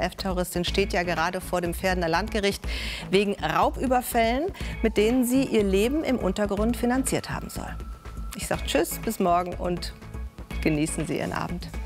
RAF-Terroristin steht ja gerade vor dem Verdener Landgericht wegen Raubüberfällen, mit denen sie ihr Leben im Untergrund finanziert haben soll. Ich sage Tschüss, bis morgen und genießen Sie Ihren Abend.